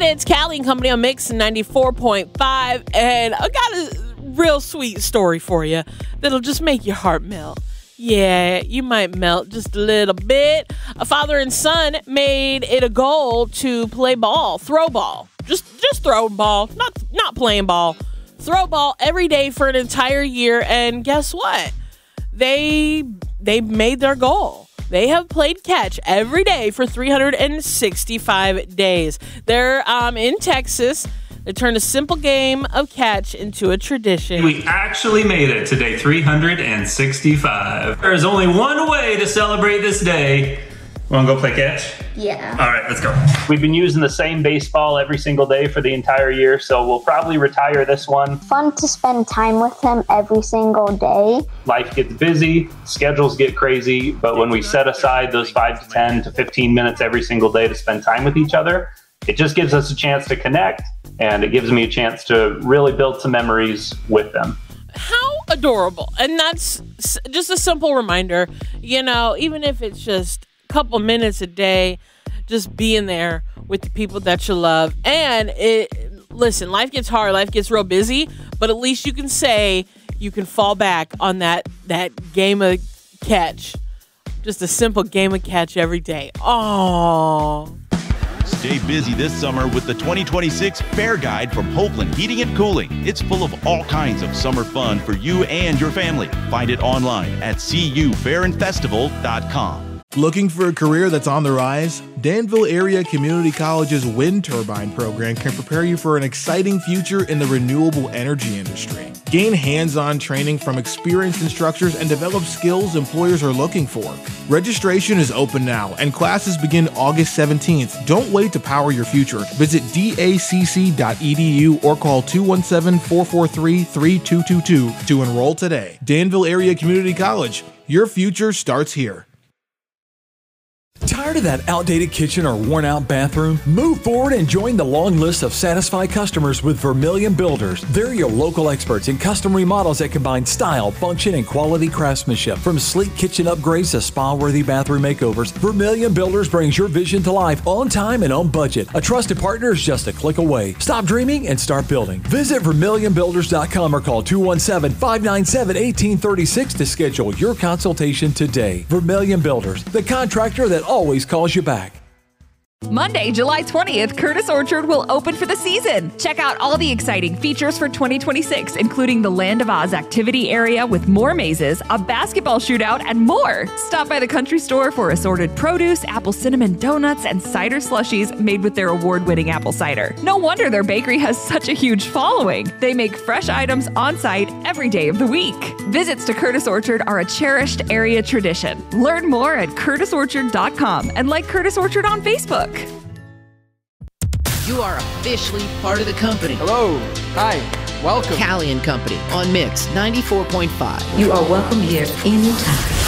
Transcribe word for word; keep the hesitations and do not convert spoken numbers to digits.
it. It's Callie and Company on Mix ninety-four point five. And I got a real sweet story for you that'll just make your heart melt. Yeah, you might melt just a little bit. A father and son made it a goal to play ball, throw ball. Just just throw ball, not not playing ball. Throw ball every day for an entire year. And guess what? They they made their goal. They have played catch every day for three hundred sixty-five days. They're um, in Texas. They turned a simple game of catch into a tradition. We actually made it to day three hundred sixty-five. There's only one way to celebrate this day. Want to go play catch? Yeah. All right, let's go. We've been using the same baseball every single day for the entire year, so we'll probably retire this one. Fun to spend time with him every single day. Life gets busy, schedules get crazy, but when we set aside those five to ten to fifteen minutes every single day to spend time with each other, it just gives us a chance to connect, and it gives me a chance to really build some memories with them. How adorable. And that's just a simple reminder, you know, even if it's just couple minutes a day, just being there with the people that you love. And it listen, life gets hard, life gets real busy, but at least you can say you can fall back on that that game of catch. Just a simple game of catch every day. Oh. Stay busy this summer with the twenty twenty-six Fair Guide from Hoagland Heating and Cooling. It's full of all kinds of summer fun for you and your family. Find it online at c u fair and festival dot com. Looking for a career that's on the rise? Danville Area Community College's wind turbine program can prepare you for an exciting future in the renewable energy industry. Gain hands-on training from experienced instructors and develop skills employers are looking for. Registration is open now, and classes begin August seventeenth. Don't wait to power your future. Visit d a c c dot e d u or call two one seven, four four three, three two two two to enroll today. Danville Area Community College. Your future starts here. Tired of that outdated kitchen or worn-out bathroom? Move forward and join the long list of satisfied customers with Vermilion Builders. They're your local experts in custom remodels that combine style, function, and quality craftsmanship. From sleek kitchen upgrades to spa-worthy bathroom makeovers, Vermilion Builders brings your vision to life on time and on budget. A trusted partner is just a click away. Stop dreaming and start building. Visit vermilion builders dot com or call two one seven, five nine seven, one eight three six to schedule your consultation today. Vermilion Builders, the contractor that always calls you back. Monday, July twentieth, Curtis Orchard will open for the season. Check out all the exciting features for twenty twenty-six, including the Land of Oz activity area with more mazes, a basketball shootout, and more. Stop by the country store for assorted produce, apple cinnamon donuts, and cider slushies made with their award-winning apple cider. No wonder their bakery has such a huge following. They make fresh items on site every day of the week. Visits to Curtis Orchard are a cherished area tradition. Learn more at curtis orchard dot com and like Curtis Orchard on Facebook. You are officially part of the company. Hello. Hi. Welcome. Callie and Company on Mix ninety-four point five. You are welcome here anytime.